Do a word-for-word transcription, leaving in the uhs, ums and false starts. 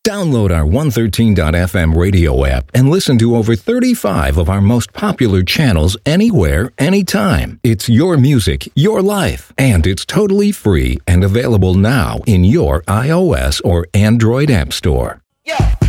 Download our one thirteen dot f m radio app and listen to over thirty-five of our most popular channels anywhere, anytime. It's your music, your life, and it's totally free and available now in your iOS or Android app store. Yeah.